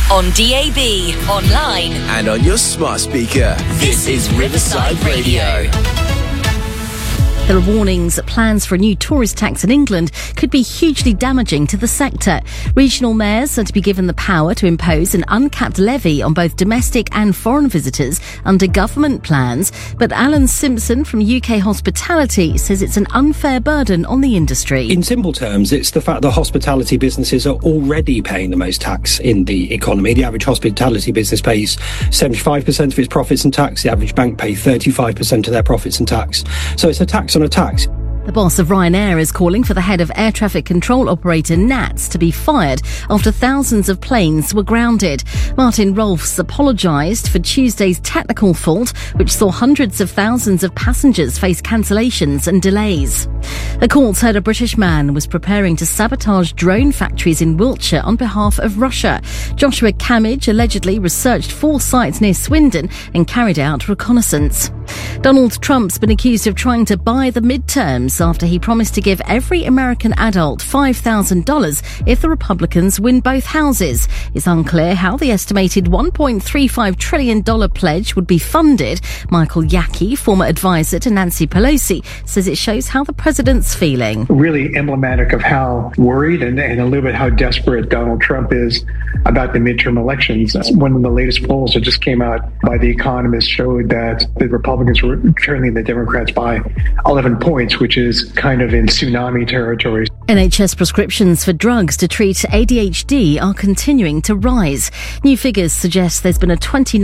On DAB, online, and on your smart speaker. This is Riverside Radio. There are warnings that plans for a new tourist tax in England could be hugely damaging to the sector. Regional mayors are to be given the power to impose an uncapped levy on both domestic and foreign visitors under government plans. But Alan Simpson from UK Hospitality says it's an unfair burden on the industry. In simple terms, it's the fact that hospitality businesses are already paying the most tax in the economy. The average hospitality business pays 75% of its profits in tax. The average bank pays 35% of their profits in tax. So it's a tax on a tax. The boss of Ryanair is calling for the head of air traffic control operator NATS to be fired after thousands of planes were grounded. Martin Rolfs apologised for Tuesday's technical fault, which saw hundreds of thousands of passengers face cancellations and delays. The courts heard a British man was preparing to sabotage drone factories in Wiltshire on behalf of Russia. Joshua Cammage allegedly researched 4 sites near Swindon and carried out reconnaissance. Donald Trump's been accused of trying to buy the midterms after he promised to give every American adult $5,000 if the Republicans win both houses. It's unclear how the estimated $1.35 trillion pledge would be funded. Michael Yaki, former advisor to Nancy Pelosi, says it shows how the president's feeling. Really emblematic of how worried and a little bit how desperate Donald Trump is about the midterm elections. One of the latest polls that just came out by The Economist showed that the Republicans were trailing the Democrats by 11 points, which is kind of in tsunami territory. NHS prescriptions for drugs to treat ADHD are continuing to rise. New figures suggest there's been a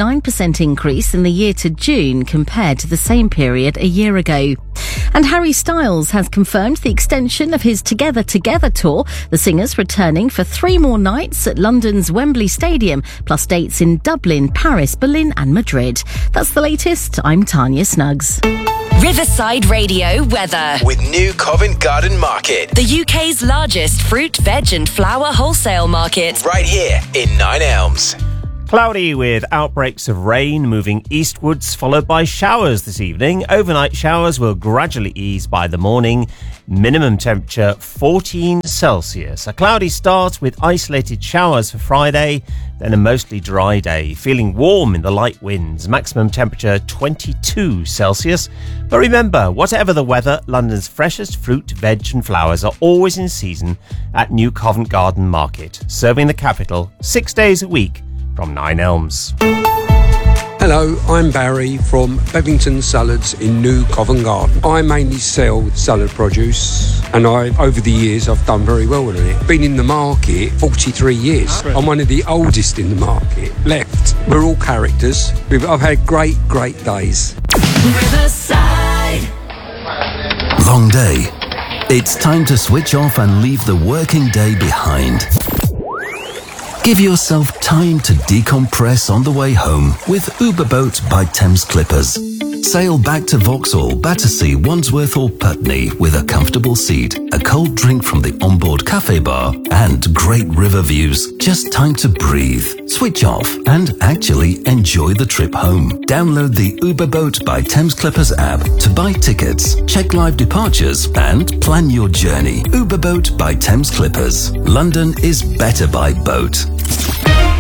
29% increase in the year to June compared to the same period a year ago. And Harry Styles has confirmed the extension of his Together Together tour. The singer's returning for 3 more nights at London's Wembley Stadium, plus dates in Dublin, Paris, Berlin and Madrid. That's the latest. I'm Tanya Snuggs. Riverside Radio weather. With New Covent Garden Market. The UK's largest fruit, veg and flower wholesale market. Right here in Nine Elms. Cloudy with outbreaks of rain moving eastwards, followed by showers this evening. Overnight showers will gradually ease by the morning. Minimum temperature 14 Celsius. A cloudy start with isolated showers for Friday, then a mostly dry day. Feeling warm in the light winds. Maximum temperature 22 Celsius. But remember, whatever the weather, London's freshest fruit, veg and flowers are always in season at New Covent Garden Market, serving the capital 6 days a week from Nine Elms. Hello, I'm Barry from Bevington Salads in New Covent Garden. I mainly sell salad produce and over the years I've done very well with it. Been in the market 43 years. I'm one of the oldest in the market left. We're all characters. I've had great days. Riverside. Long day. It's time to switch off and leave the working day behind. Give yourself time to decompress on the way home with Uberboat by Thames Clippers. Sail back to Vauxhall, Battersea, Wandsworth or Putney with a comfortable seat, a cold drink from the onboard cafe bar and great river views. Just time to breathe, switch off and actually enjoy the trip home. Download the Uberboat by Thames Clippers app to buy tickets, check live departures and plan your journey. Uberboat by Thames Clippers. London is better by boat.